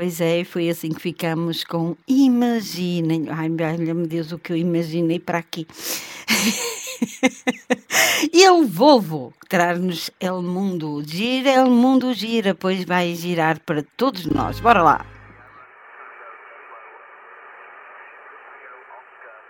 Pois é, e foi assim que ficamos com imaginem, ai, valha-me Deus o que eu imaginei para aqui. E El Volvo traz-nos El Mundo gira, pois vai girar para todos nós. Bora lá.